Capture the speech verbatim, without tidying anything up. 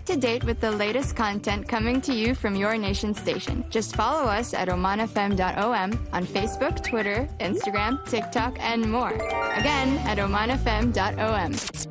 to date with the latest content coming to you from your nation station. Just follow us at oman f m dot o m on Facebook, Twitter, Instagram, TikTok, and more. Again, at oman f m dot o m.